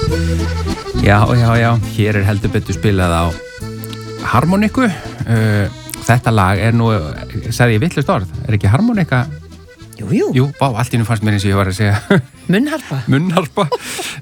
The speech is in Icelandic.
Já, hér heldur betur spilað á harmoniku. Þetta lag nú, sagði ég vitlaust orð, ekki harmonika? Jú. Jú, allt í einu fannst mér eins og ég var að segja Munnharpa. Munnharpa.